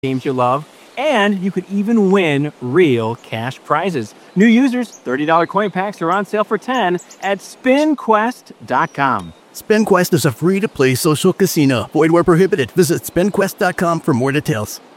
teams you love, and you could even win real cash prizes. New users, $30 coin packs are on sale for $10 at SpinQuest.com. SpinQuest is a free-to-play social casino. Void where prohibited. Visit SpinQuest.com for more details.